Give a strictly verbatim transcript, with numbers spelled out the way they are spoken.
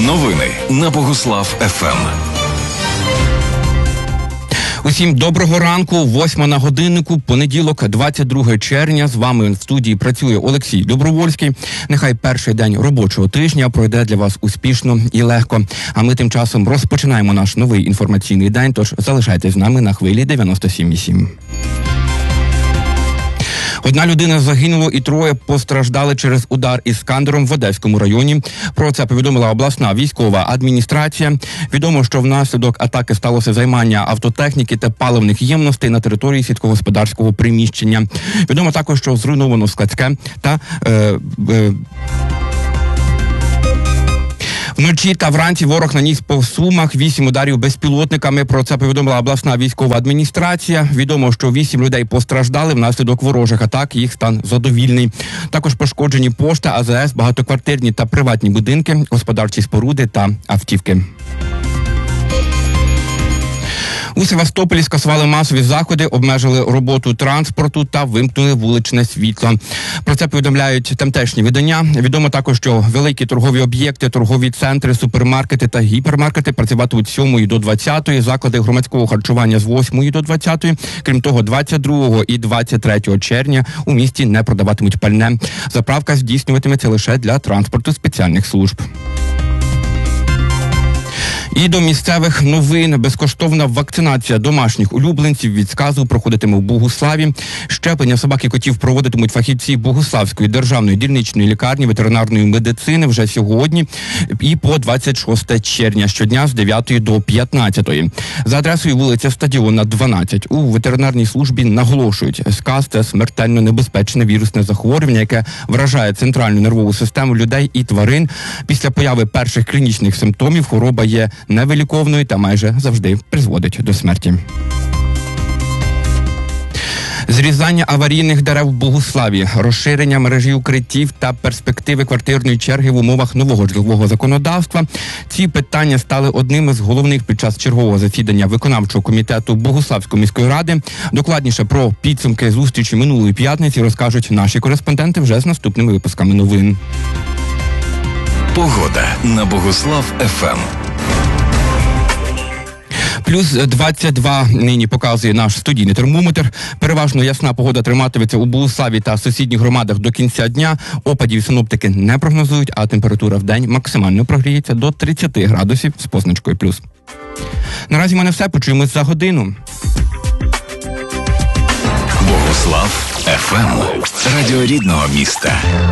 Новини на Богуслав еф ем. Усім доброго ранку, восьма на годиннику, понеділок, двадцять друге червня. З вами в студії працює Олексій Добровольський. Нехай перший день робочого тижня пройде для вас успішно і легко. А ми тим часом розпочинаємо наш новий інформаційний день, тож залишайтесь з нами на хвилі дев'яносто сім і сім. Одна людина загинула і троє постраждали через удар «Іскандером» в Одеському районі. Про це повідомила обласна військова адміністрація. Відомо, що внаслідок атаки сталося займання автотехніки та паливних ємностей на території сільськогосподарського приміщення. Відомо також, що зруйновано складське та... Е, е, Вночі та вранці ворог наніс по Сумах вісім ударів безпілотниками. Про це повідомила обласна військова адміністрація. Відомо, що вісім людей постраждали внаслідок ворожих атак, їх стан задовільний. Також пошкоджені пошта, а зе ес, багатоквартирні та приватні будинки, господарчі споруди та автівки. У Севастополі скасували масові заходи, обмежили роботу транспорту та вимкнули вуличне світло. Про це повідомляють тамтешні видання. Відомо також, що великі торгові об'єкти, торгові центри, супермаркети та гіпермаркети працюватимуть з сьомої до двадцятої, заклади громадського харчування з восьмої до двадцятої. Крім того, двадцять другого і двадцять третього червня у місті не продаватимуть пальне. Заправка здійснюватиметься лише для транспорту спеціальних служб. І до місцевих новин. Безкоштовна вакцинація домашніх улюбленців від сказу проходитиме в Богуславі. Щеплення собак і котів проводитимуть фахівці Богуславської державної дільничної лікарні ветеринарної медицини вже сьогодні і по двадцять шосте червня, щодня з дев'ятої до п'ятнадцятої. За адресою вулиця Стадіонна, дванадцять. У ветеринарній службі наголошують, сказ – це смертельно небезпечне вірусне захворювання, яке вражає центральну нервову систему людей і тварин. Після появи перших клінічних симптомів хвороба є невиліковною та майже завжди призводить до смерті. Зрізання аварійних дерев в Богуславі, розширення мережі укриттів та перспективи квартирної черги в умовах нового житлового законодавства. Ці питання стали одним із головних під час чергового засідання виконавчого комітету Богуславської міської ради. Докладніше про підсумки зустрічі минулої п'ятниці розкажуть наші кореспонденти вже з наступними випусками новин. Погода на Богуслав еф ем. Плюс двадцять два нині показує наш студійний термометр. Переважно ясна погода триматиметься у Богуславі та сусідніх громадах до кінця дня. Опадів синоптики не прогнозують, а температура в день максимально прогріється до тридцяти градусів з позначкою плюс. Наразі в мене все. Почуємось за годину. Богуслав еф ем. Радіо рідного міста.